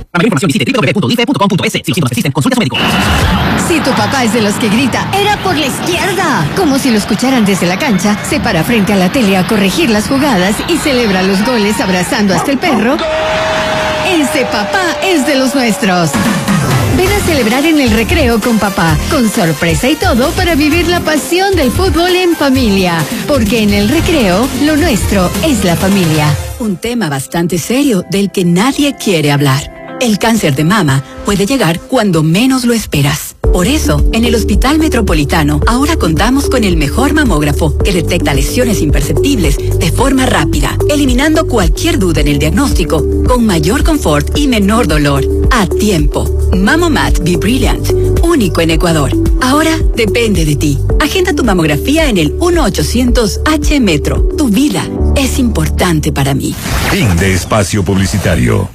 Para mayor información visite www.dife.com.es. Si los síntomas persisten, consulte a su médico. Si tu papá es de los que grita, ¡era por la izquierda! Como si lo escucharan desde la cancha, se para frente a la tele a corregir las jugadas y celebra los goles abrazando hasta el perro. Ese papá es de los nuestros. Ven a celebrar en el recreo con papá, con sorpresa y todo para vivir la pasión del fútbol en familia. Porque en el recreo, lo nuestro es la familia. Un tema bastante serio del que nadie quiere hablar. El cáncer de mama puede llegar cuando menos lo esperas. Por eso, en el Hospital Metropolitano, ahora contamos con el mejor mamógrafo que detecta lesiones imperceptibles de forma rápida, eliminando cualquier duda en el diagnóstico, con mayor confort y menor dolor. A tiempo. Mamomat Be Brilliant, único en Ecuador. Ahora depende de ti. Agenda tu mamografía en el 1-800-H-Metro. Tu vida es importante para mí. Fin de espacio publicitario.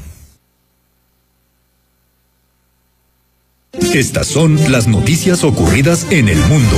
Estas son las noticias ocurridas en el mundo.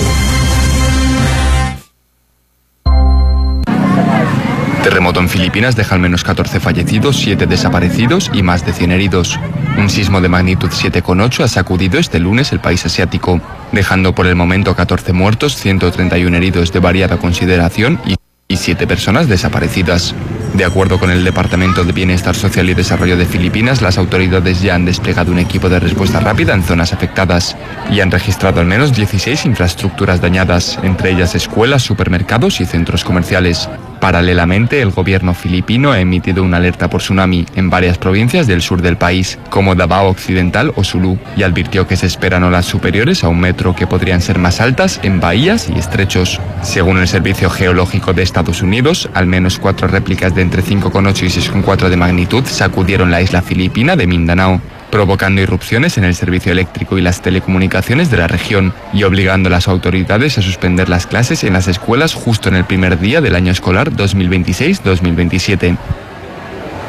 Terremoto en Filipinas deja al menos 14 fallecidos, 7 desaparecidos y más de 100 heridos. Un sismo de magnitud 7,8 ha sacudido este lunes el país asiático, dejando por el momento 14 muertos, 131 heridos de variada consideración y 7 personas desaparecidas. De acuerdo con el Departamento de Bienestar Social y Desarrollo de Filipinas, las autoridades ya han desplegado un equipo de respuesta rápida en zonas afectadas y han registrado al menos 16 infraestructuras dañadas, entre ellas escuelas, supermercados y centros comerciales. Paralelamente, el gobierno filipino ha emitido una alerta por tsunami en varias provincias del sur del país, como Davao Occidental o Sulu, y advirtió que se esperan olas superiores a 1 metro que podrían ser más altas en bahías y estrechos. Según el Servicio Geológico de Estados Unidos, al menos 4 réplicas de entre 5,8 y 6,4 de magnitud sacudieron la isla filipina de Mindanao, provocando irrupciones en el servicio eléctrico y las telecomunicaciones de la región y obligando a las autoridades a suspender las clases en las escuelas justo en el primer día del año escolar 2026-2027.